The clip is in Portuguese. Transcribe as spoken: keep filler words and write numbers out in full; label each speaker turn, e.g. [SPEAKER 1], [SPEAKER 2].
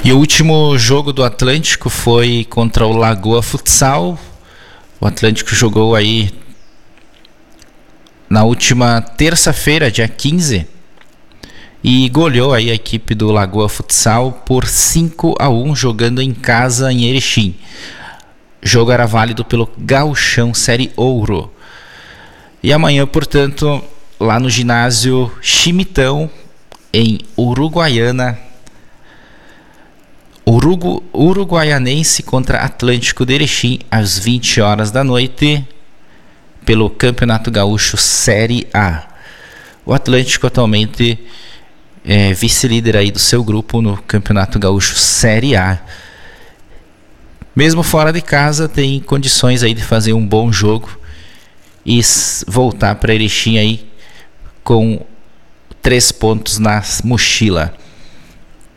[SPEAKER 1] E o último jogo do Atlântico foi contra o Lagoa Futsal. O Atlântico jogou aí na última terça-feira, dia quinze, e goleou aí a equipe do Lagoa Futsal por cinco a um, jogando em casa em Erechim. O jogo era válido pelo Gauchão Série Ouro. E amanhã, portanto, lá no ginásio Chimitão, em Uruguaiana, Urugu, Uruguaianense contra Atlântico de Erechim, às vinte horas da noite, pelo Campeonato Gaúcho Série A. O Atlântico atualmente é vice-líder aí do seu grupo no Campeonato Gaúcho Série A. Mesmo fora de casa, tem condições aí de fazer um bom jogo e voltar para Erechim aí com três pontos na mochila.